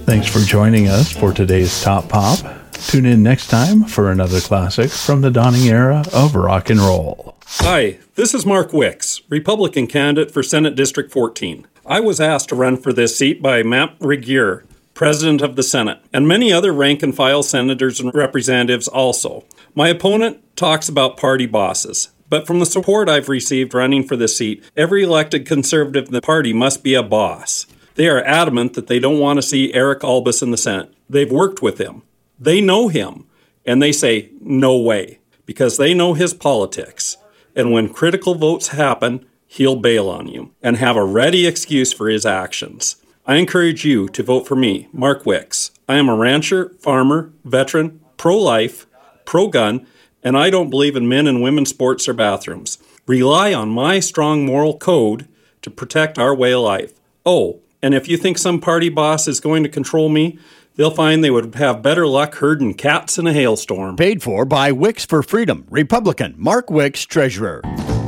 Thanks for joining us for today's Top Pop. Tune in next time for another classic from the dawning era of rock and roll. Hi, this is Mark Wicks, Republican candidate for Senate District 14. I was asked to run for this seat by Matt Regier, President of the Senate, and many other rank-and-file senators and representatives also. My opponent talks about party bosses, but from the support I've received running for this seat, every elected conservative in the party must be a boss. They are adamant that they don't want to see Eric Albus in the Senate. They've worked with him. They know him, and they say, no way, because they know his politics. And when critical votes happen, he'll bail on you and have a ready excuse for his actions. I encourage you to vote for me, Mark Wicks. I am a rancher, farmer, veteran, pro-life, pro-gun, and I don't believe in men and women's sports or bathrooms. Rely on my strong moral code to protect our way of life. Oh, and if you think some party boss is going to control me, they'll find they would have better luck herding cats in a hailstorm. Paid for by Wicks for Freedom, Republican, Mark Wicks, Treasurer.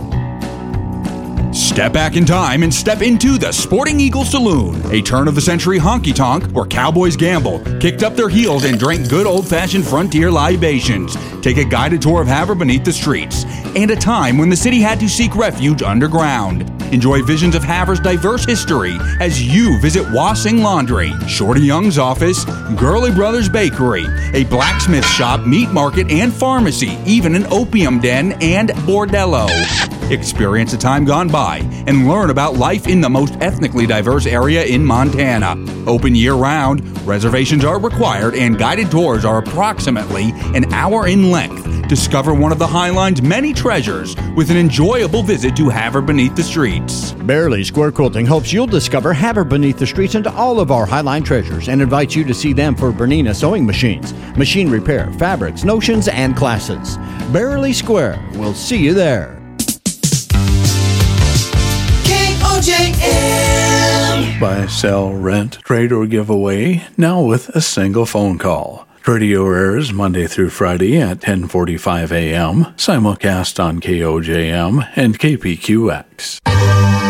Step back in time and step into the Sporting Eagle Saloon, a turn-of-the-century honky-tonk where cowboys gambled, kicked up their heels, and drank good old-fashioned frontier libations. Take a guided tour of Havre beneath the streets, and a time when the city had to seek refuge underground. Enjoy visions of Havre's diverse history as you visit Wassing Laundry, Shorty Young's office, Gurley Brothers Bakery, a blacksmith shop, meat market, and pharmacy, even an opium den and bordello. Experience a time gone by and learn about life in the most ethnically diverse area in Montana. Open year-round, reservations are required, and guided tours are approximately an hour in length. Discover one of the Highline's many treasures with an enjoyable visit to Havre beneath the streets. Barely Square Quilting hopes you'll discover Havre beneath the streets and all of our Highline treasures and invites you to see them for Bernina sewing machines, machine repair, fabrics, notions, and classes. Barely Square. We'll see you there. KOJM. Buy, sell, rent, trade, or give away, now with a single phone call. Radio airs Monday through Friday at 10:45 a.m., simulcast on KOJM and KPQX.